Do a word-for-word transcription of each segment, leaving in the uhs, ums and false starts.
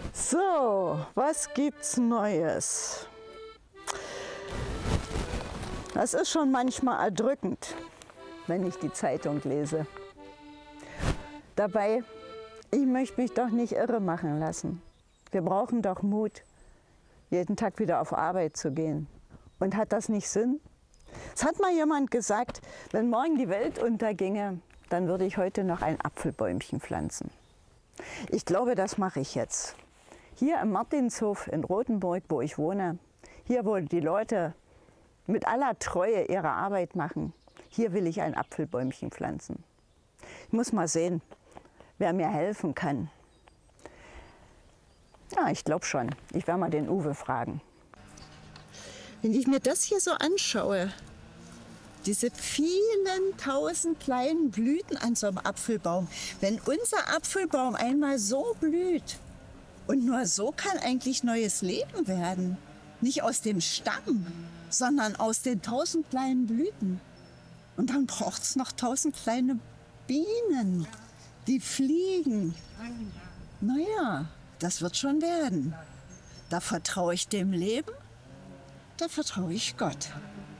So, was gibt's Neues? Das ist schon manchmal erdrückend, wenn ich die Zeitung lese. Dabei, ich möchte mich doch nicht irre machen lassen. Wir brauchen doch Mut, jeden Tag wieder auf Arbeit zu gehen. Und hat das nicht Sinn? Es hat mal jemand gesagt, wenn morgen die Welt unterginge, dann würde ich heute noch ein Apfelbäumchen pflanzen. Ich glaube, das mache ich jetzt. Hier im Martinshof in Rothenburg, wo ich wohne, hier, wo die Leute mit aller Treue ihre Arbeit machen, hier will ich ein Apfelbäumchen pflanzen. Ich muss mal sehen, wer mir helfen kann. Ja, ich glaube schon. Ich werde mal den Uwe fragen. Wenn ich mir das hier so anschaue, diese vielen tausend kleinen Blüten an so einem Apfelbaum, wenn unser Apfelbaum einmal so blüht, und nur so kann eigentlich neues Leben werden. Nicht aus dem Stamm, sondern aus den tausend kleinen Blüten. Und dann braucht es noch tausend kleine Bienen, die fliegen. Naja, das wird schon werden. Da vertraue ich dem Leben, da vertraue ich Gott.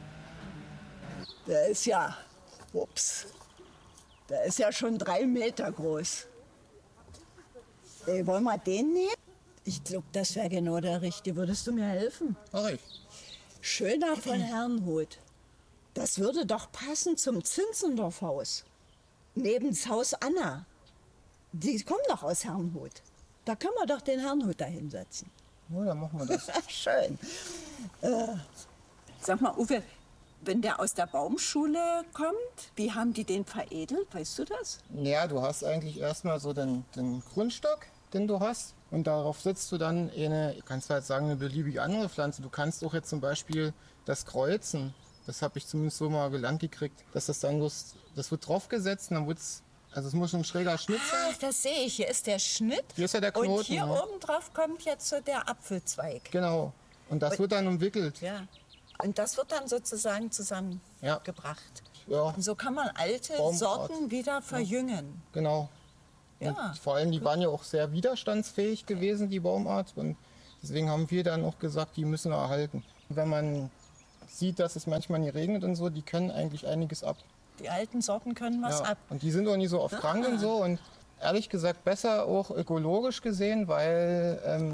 Der ist ja, ups, der ist ja schon drei Meter groß. Ey, wollen wir den nehmen? Ich glaube, das wäre genau der Richtige. Würdest du mir helfen? Mach ich. Schöner von Herrnhut. Das würde doch passen zum Zinzendorf-Haus. Neben das Haus Anna. Die kommen doch aus Herrnhut. Da können wir doch den Herrnhut da hinsetzen. Ja, dann machen wir das. Schön. Äh, sag mal, Uwe, wenn der aus der Baumschule kommt, wie haben die den veredelt? Weißt du das? Ja, du hast eigentlich erstmal so den, den Grundstock, den du hast. Und darauf setzt du dann eine, kannst du halt sagen, eine beliebige andere Pflanze. Du kannst auch jetzt zum Beispiel das kreuzen. Das habe ich zumindest so mal gelernt gekriegt, dass das dann bloß, das wird draufgesetzt und dann wird's, also es muss ein schräger Schnitt sein. Ah, das sehe ich. Hier ist der Schnitt. Hier ist ja der Knoten. Und hier ne? oben drauf kommt jetzt so der Apfelzweig. Genau. Und das Und- wird dann umwickelt. Ja. Und das wird dann sozusagen zusammengebracht. Ja, Und so kann man alte Baumart. Sorten wieder verjüngen. genau. Ja. Und vor allem, die waren ja auch sehr widerstandsfähig gewesen, die Baumart. Und deswegen haben wir dann auch gesagt, die müssen wir erhalten. Wenn man sieht, dass es manchmal nie regnet und so, die können eigentlich einiges ab. Die alten Sorten können was Ja. ab. Und die sind auch nicht so oft krank und so. Und ehrlich gesagt besser auch ökologisch gesehen, weil ähm,